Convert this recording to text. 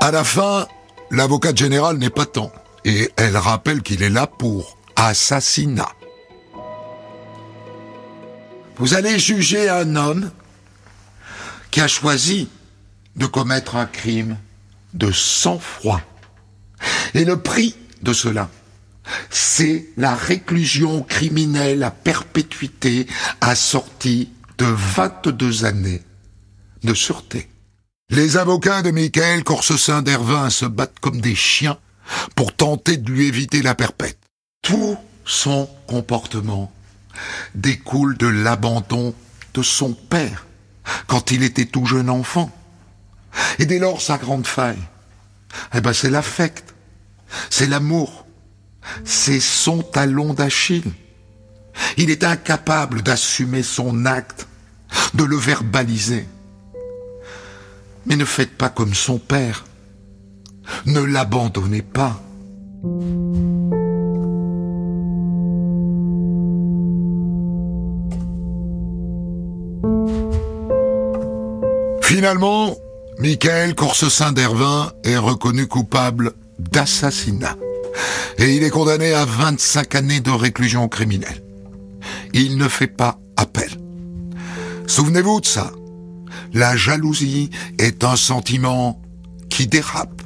À la fin, l'avocate générale n'est pas tant, et elle rappelle qu'il est là pour assassinat. Vous allez juger un homme qui a choisi de commettre un crime de sang-froid. Et le prix de cela, c'est la réclusion criminelle à perpétuité assortie de 22 années de sûreté. Les avocats de Michael Corsecin-Dervin se battent comme des chiens pour tenter de lui éviter la perpète. Tout son comportement découle de l'abandon de son père quand il était tout jeune enfant. Et dès lors, sa grande faille, c'est l'affect, c'est l'amour, c'est son talon d'Achille. Il est incapable d'assumer son acte, de le verbaliser. Mais ne faites pas comme son père. Ne l'abandonnez pas. Finalement, Michael Corsecin-Dervin est reconnu coupable d'assassinat. Et il est condamné à 25 années de réclusion criminelle. Il ne fait pas appel. Souvenez-vous de ça. La jalousie est un sentiment qui dérape.